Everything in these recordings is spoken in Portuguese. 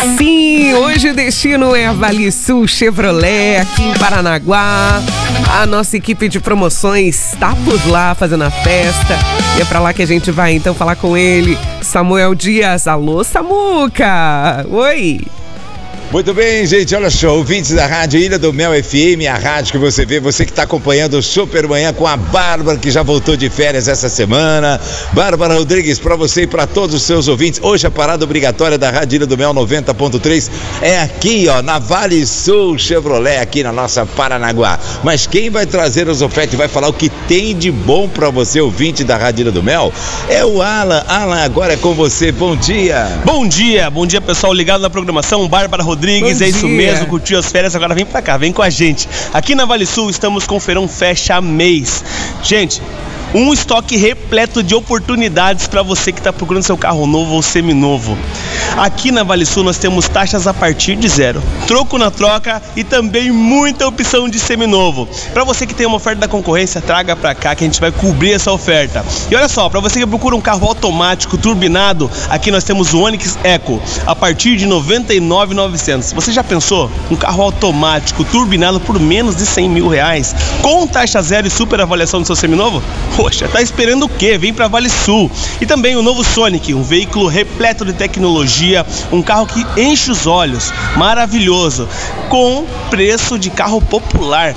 Sim, hoje o destino é a Vale Sul Chevrolet, aqui em Paranaguá. A nossa equipe de promoções está por lá fazendo a festa. E é pra lá que a gente vai então falar com ele, Samuel Dias. Alô, Samuca! Oi! Muito bem, gente, olha só, ouvintes da Rádio Ilha do Mel FM, a rádio que você vê, você que está acompanhando o Super Manhã com a Bárbara, que já voltou de férias essa semana. Bárbara Rodrigues, para você e para todos os seus ouvintes, hoje a parada obrigatória da Rádio Ilha do Mel 90.3 é aqui, ó, na Vale Sul Chevrolet, aqui na nossa Paranaguá. Mas quem vai trazer as ofertas e vai falar o que tem de bom para você, ouvinte da Rádio Ilha do Mel, é o Alan. Alan, agora é com você, bom dia. Bom dia, pessoal ligado na programação, Bárbara Rodrigues, é isso mesmo, curtiu as férias, agora vem pra cá, vem com a gente. Aqui na Vale Sul estamos com o feirão fecha mês. Gente, um estoque repleto de oportunidades para você que está procurando seu carro novo ou seminovo. Aqui na Vale Sul nós temos taxas a partir de 0, troco na troca e também muita opção de seminovo. Para você que tem uma oferta da concorrência, traga para cá que a gente vai cobrir essa oferta. E olha só, para você que procura um carro automático turbinado, aqui nós temos o Onix Eco a partir de R$ 99.900. Você já pensou? Um carro automático turbinado por menos de R$100 mil, com taxa zero e super avaliação do seu seminovo? Poxa, tá esperando o quê? Vem pra Vale Sul. E também o novo Sonic, um veículo repleto de tecnologia, um carro que enche os olhos, maravilhoso, com preço de carro popular, R$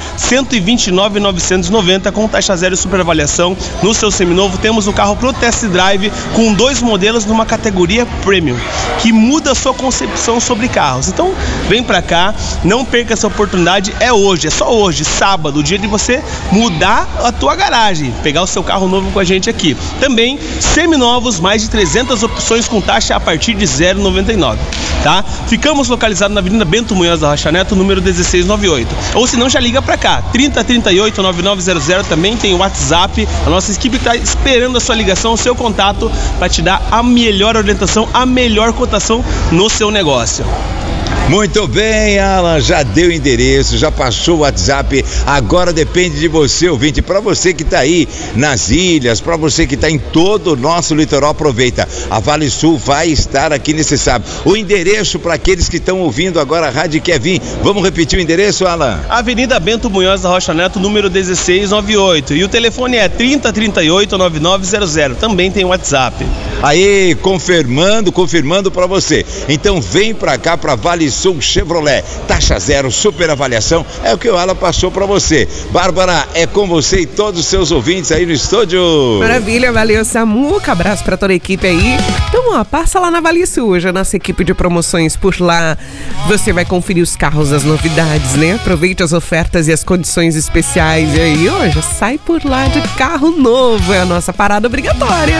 129.990 com taxa zero e superavaliação. No seu seminovo temos o carro pro test drive com 2 modelos numa categoria premium, que muda a sua concepção sobre carros. Então, vem pra cá, não perca essa oportunidade, é hoje, é só hoje, sábado, o dia de você mudar a tua garagem, pegar o seu carro novo com a gente aqui. Também seminovos, mais de 300 opções com taxa a partir de 0,99, tá? Ficamos localizados na Avenida Bento Munhoz da Rocha Neto, número 1698. Ou se não, já liga pra cá, 3038-9900, também tem o WhatsApp. A nossa equipe está esperando a sua ligação, o seu contato, para te dar a melhor orientação, a melhor cotação no seu negócio. Muito bem, Alan, já deu o endereço, já passou o WhatsApp, agora depende de você, ouvinte. Para você que está aí nas ilhas, para você que está em todo o nosso litoral, aproveita, a Vale Sul vai estar aqui nesse sábado. O endereço para aqueles que estão ouvindo agora a rádio quer vir, vamos repetir o endereço, Alan? Avenida Bento Munhoz da Rocha Neto, número 1698, e o telefone é 3038-9900, também tem WhatsApp. Aí, confirmando para você. Então vem para cá, para Vale Sul Chevrolet, taxa zero, super avaliação, é o que o Alan passou para você. Bárbara, é com você e todos os seus ouvintes aí no estúdio. Maravilha, valeu, Samuca, abraço para toda a equipe aí. Então, ó, passa lá na Vale Sul, hoje a nossa equipe de promoções por lá. Você vai conferir os carros, as novidades, né? Aproveite as ofertas e as condições especiais. E aí, hoje sai por lá de carro novo, é a nossa parada obrigatória.